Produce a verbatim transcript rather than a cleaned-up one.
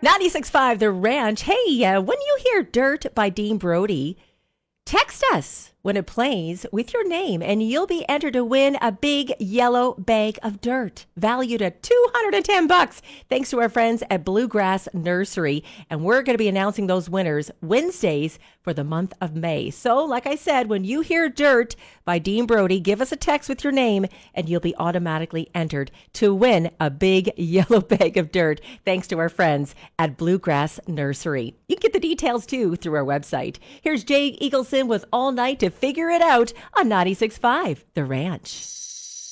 ninety-six point five The Ranch. Hey, uh, when you hear Dirt by Dean Brody, text us when it plays with your name, and you'll be entered to win a big yellow bag of dirt valued at two hundred ten bucks, thanks to our friends at Bluegrass Nursery. And we're going to be announcing those winners Wednesdays for the month of May. So, like I said, when you hear Dirt by Dean Brody, give us a text with your name, and you'll be automatically entered to win a big yellow bag of dirt, thanks to our friends at Bluegrass Nursery. You can get the details, too, through our website. Here's Jay Eagleson with All Night to Figure It Out on ninety-six point five The Ranch.